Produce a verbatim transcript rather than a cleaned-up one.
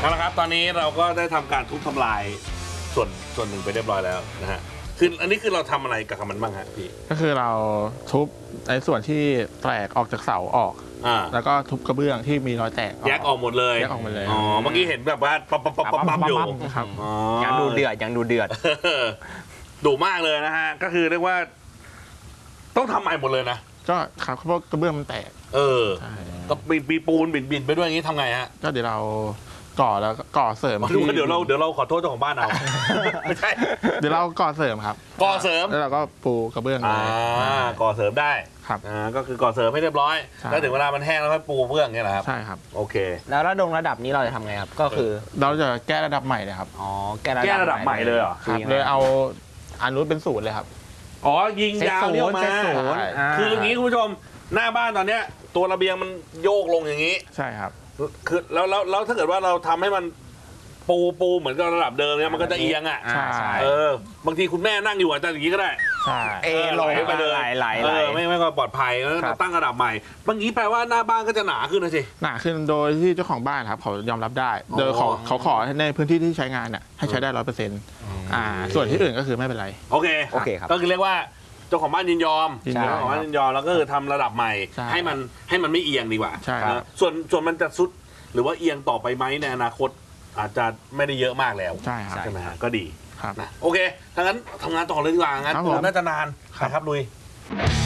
เอาละครับตอนนี้เราก็ได้ทำการทุบทำลายส่วนส่วนหนึ่งไปเรียบร้อยแล้วนะฮะคืออันนี้คือเราทำอะไรกับมันบ้างฮะพี่ก็คือเราทุบในส่วนที่แตกออกจากเสาออกอ่าแล้วก็ทุบกระเบื้องที่มีรอยแตกแยกออกหมดเลยแยกออกหมดเลยอ๋อเมื่อกี้เห็นแบบว่าปั๊บปั๊บปั๊บปั๊บปั๊บอยู่ครับยังดูเดือดยังดูเดือดดุมากเลยนะฮะก็คือเรียกว่าต้องทำใหม่หมดเลยนะก็ครับเพราะกระเบื้องมันแตกเออก็มีปูนบินๆไปด้วยอย่างนี้ทำไงฮะก็เดี๋ยวเราก่อแล้วก่อเสริมเดี๋ยวเราเดี๋ยวเราขอโทษเจ้าของบ้านเอาไม่ใช่เดี๋ยวเราก่อเสริมครับก่อเสริมแล้วเราก็ปูกระเบื้องเลยอ่าก่อเสริมได้ครับอ่าก็คือก่อเสริมให้เรียบร้อยแล้วถึงเวลามันแห้งแล้วค่อยปูเบื้องเนี่ยแหละครับใช่ครับโอเคแล้วระดงระดับนี้เราจะทำไงครับก็คือเราจะแก้ระดับใหม่เลยครับอ๋อแก้ระดับใหม่เลยเหรอครับเลยเอาอันนู้นเป็นศูนย์เลยครับอ๋อยิงยาวเนี่ยมาคืออย่างนี้คุณผู้ชมหน้าบ้านตอนเนี้ยตัวระเบียงมันโยกลงอย่างนี้ใช่ครับคือแล้วแล้วแล้วถ้าเกิดว่าเราทำให้มันปูปูเหมือนกับระดับเดิมเนี่ยมันก็จะเอียงอ่ะใช่เออบางทีคุณแม่นั่งอยู่อาจจะอย่างนี้ก็ได้ใช่เอลอยไปเลยไหลไหลไม่ไม่ก็ปลอดภัยแล้วตั้งระดับใหม่บางทีแปลว่าหน้าบ้านก็จะหนาขึ้นนะสิหนาขึ้นโดยที่เจ้าของบ้านครับเขายอมรับได้โดยเขาเขาขอในพื้นที่ที่ใช้งานเนี่ยให้ใช้ได้ร้อยเปอร์เซ็นต์อ่าส่วนที่อื่นก็คือไม่เป็นไรโอเคโอเคครับก็คือเรียกว่าเจ้าของบ้านยินยอมเจ้าของบ้านยินยอมแล้วก็คือทำระดับใหม่ให้มันให้มันไม่เอียงดีกว่าใช่ส่วนส่วนมันจะซุดหรือว่าเอียงต่อไปไหมในอนาคตอาจจะไม่ได้เยอะมากแล้วใช่ครับใช่ไหมฮะก็ดีครับนะโอเคถ้างั้นทำงานต่อเลยดีกว่างั้นน่าจะนานครับลุย